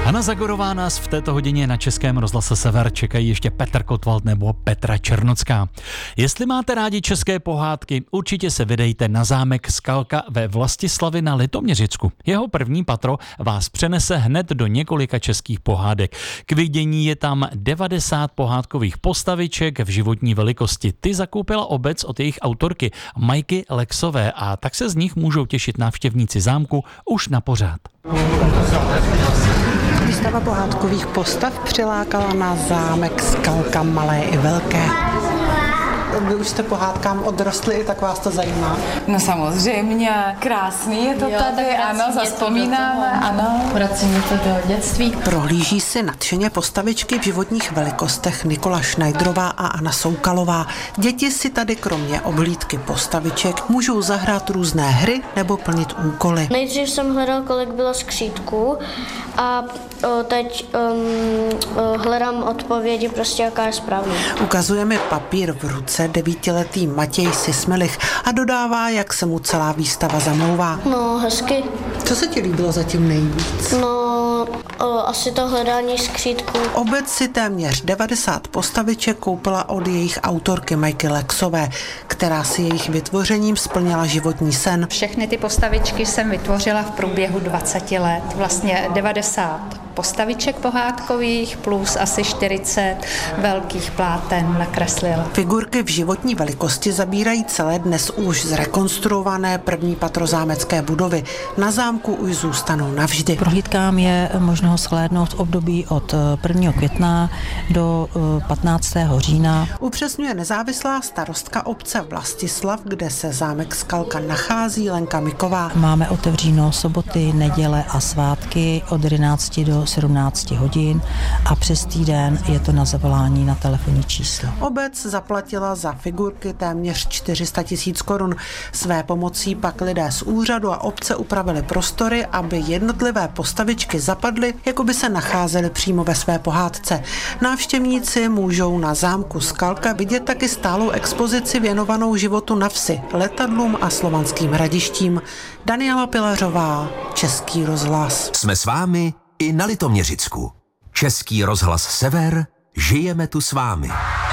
Hana Zagorová nás v této hodině na Českém rozhlase Sever čekají ještě Petr Kotwald nebo Petra Černocká. Jestli máte rádi české pohádky, určitě se vydejte na zámek Skalka ve Vlastislavi na Litoměřicku. Jeho první patro vás přenese hned do několika českých pohádek. K vidění je tam 90 pohádkových postaviček v životní velikosti. Ty zakoupila obec od jejich autorky Majky Lexové a tak se z nich můžou těšit návštěvníci zámku už na pořád. Výstava pohádkových postav přilákala na zámek Skalka malé i velké. Vy už jste pohádkám odrostli, tak vás to zajímá? No samozřejmě, krásný je to tady, ano, zazpomínáme, ano. Vrací mě to do dětství. Prohlíží si nadšeně postavičky v životních velikostech Nikola Šnajdrová a Anna Soukalová. Děti si tady kromě oblídky postaviček můžou zahrát různé hry nebo plnit úkoly. Nejdřív jsem hledal, kolik bylo skřítků a teď hledám odpovědi, prostě jaká je správná. Ukazuje mi papír v ruce 9letý Matěj Sismelich a dodává, jak se mu celá výstava zamlouvá. No, hezky. Co se ti líbilo zatím nejvíc? No, asi to hledání skřítků. Obec si téměř 90 postaviček koupila od jejich autorky Majky Lexové, která si jejich vytvořením splnila životní sen. Všechny ty postavičky jsem vytvořila v průběhu 20 let, vlastně 90 postaviček pohádkových plus asi 40 velkých pláten nakreslila. Figurky v životní velikosti zabírají celé dnes už zrekonstruované první patro zámecké budovy. Na zámku už zůstanou navždy. Prohlídkám je možno shlédnout v období od 1. května do 15. října. Upřesňuje nezávislá starostka obce Vlastislav, kde se zámek Skalka nachází, Lenka Miková. Máme otevříno soboty, neděle a svátky od 11 do 17 hodin a přes týden je to na zavolání na telefonní číslo. Obec zaplatila za figurky téměř 400 000 korun. Své pomocí pak lidé z úřadu a obce upravili prostory, aby jednotlivé postavičky zapadly, jako by se nacházely přímo ve své pohádce. Návštěvníci můžou na zámku Skalka vidět taky stálou expozici věnovanou životu na vsi, letadlům a slovanským hradištím. Daniela Pilařová, Český rozhlas. Jsme s vámi i na Litoměřicku. Český rozhlas Sever, žijeme tu s vámi.